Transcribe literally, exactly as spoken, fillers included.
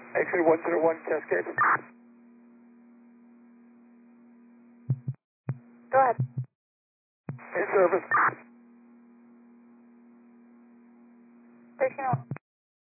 X-ray one zero one Cascade. Go ahead. In service. thirteen oh one.